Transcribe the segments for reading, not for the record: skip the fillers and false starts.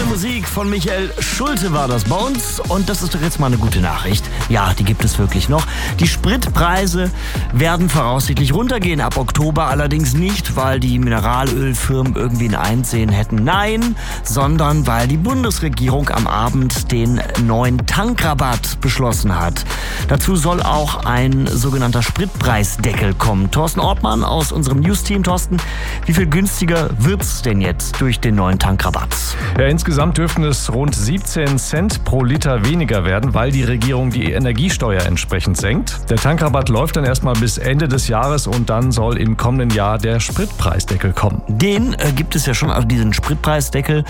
Musik von Michael Schulte war das bei uns. Und das ist doch jetzt mal eine gute Nachricht. Ja, die gibt es wirklich noch. Die Spritpreise werden voraussichtlich runtergehen ab Oktober. Allerdings nicht, weil die Mineralölfirmen irgendwie ein Einsehen hätten. Nein, sondern weil die Bundesregierung am Abend den neuen Tankrabatt beschlossen hat. Dazu soll auch ein sogenannter Spritpreisdeckel kommen. Thorsten Ortmann aus unserem News-Team. Thorsten, wie viel günstiger wird's denn jetzt durch den neuen Tankrabatt? Ja, insgesamt dürften es rund 17 Cent pro Liter weniger werden, weil die Regierung die Energiesteuer entsprechend senkt. Der Tankrabatt läuft dann erstmal bis Ende des Jahres und dann soll im kommenden Jahr der Spritpreisdeckel kommen. Den gibt es ja schon, also diesen Spritpreisdeckel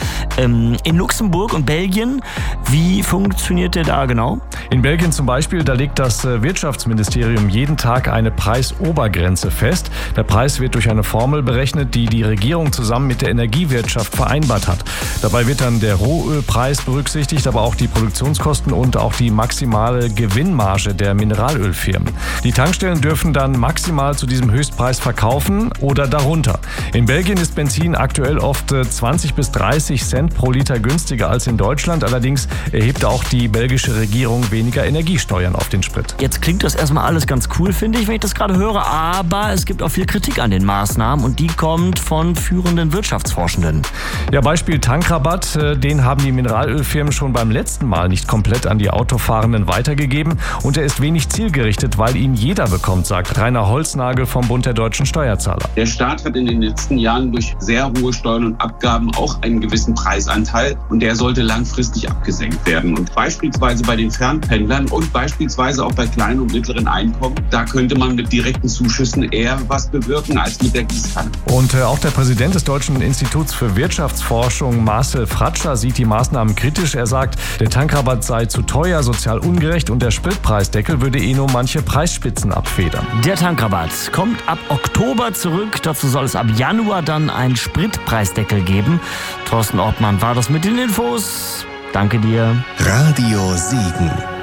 in Luxemburg und Belgien. Wie funktioniert der da genau? In Belgien zum Beispiel, da legt das Wirtschaftsministerium jeden Tag eine Preisobergrenze fest. Der Preis wird durch eine Formel berechnet, die die Regierung zusammen mit der Energiewirtschaft vereinbart hat. Dabei wird dann der Rohölpreis berücksichtigt, aber auch die Produktionskosten und auch die maximale Gewinnmarge der Mineralölfirmen. Die Tankstellen dürfen dann maximal zu diesem Höchstpreis verkaufen oder darunter. In Belgien ist Benzin aktuell oft 20 bis 30 Cent pro Liter günstiger als in Deutschland. Allerdings erhebt auch die belgische Regierung weniger Energiesteuern auf den Sprit. Jetzt klingt das erstmal alles ganz cool, finde ich, wenn ich das gerade höre. Aber es gibt auch viel Kritik an den Maßnahmen und die kommt von führenden Wirtschaftsforschenden. Ja, Beispiel Tankrabatt, den haben die Mineralölfirmen schon beim letzten Mal nicht komplett an die Autofahrenden weitergegeben. Und er ist wenig zielgerichtet, weil ihn jeder bekommt, sagt Rainer Holznagel vom Bund der deutschen Steuerzahler. Der Staat hat in den letzten Jahren durch sehr hohe Steuern und Abgaben auch einen gewissen Preisanteil und der sollte langfristig abgesenkt werden. Und beispielsweise bei den Fernpendlern und beispielsweise auch bei kleinen und mittleren Einkommen, da könnte man mit direkten Zuschüssen eher was bewirken als mit der Gießkanne. Und auch der Präsident des Deutschen Instituts für Wirtschaftsforschung, Marcel Fratscher, sieht die Maßnahmen kritisch. Er sagt, der Tankrabatt sei zu teuer, sozial ungerecht und der Spritpreisdeckel würde nur manche Preisspitzen abfedern. Der Tankrabatt kommt ab Oktober zurück. Dazu soll es ab Januar dann einen Spritpreisdeckel geben. Thorsten Ortmann war das mit den Infos. Danke dir. Radio Siegen.